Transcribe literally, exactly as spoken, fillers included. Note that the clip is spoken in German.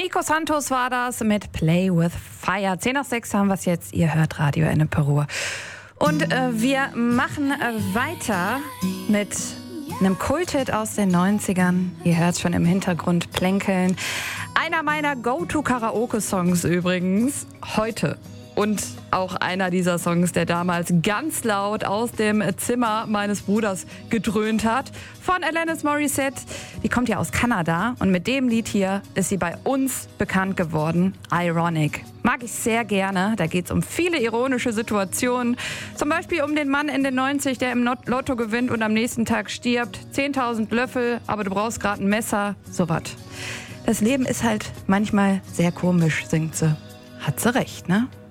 Nico Santos war das mit Play with Fire. zehn nach sechs haben wir es jetzt. Ihr hört Radio Ennepe-Ruhr. Und äh, wir machen äh, weiter mit einem Kulthit aus den neunzigern. Ihr hört schon im Hintergrund plänkeln. Einer meiner Go-To-Karaoke-Songs übrigens heute. Und auch einer dieser Songs, der damals ganz laut aus dem Zimmer meines Bruders gedröhnt hat. Von Alanis Morissette. Die kommt ja aus Kanada. Und mit dem Lied hier ist sie bei uns bekannt geworden. Ironic. Mag ich sehr gerne. Da geht es um viele ironische Situationen. Zum Beispiel um den Mann in den neunzig, der im Lotto gewinnt und am nächsten Tag stirbt. zehntausend Löffel, aber du brauchst gerade ein Messer. So was. Das Leben ist halt manchmal sehr komisch, singt sie. Hat sie recht, ne?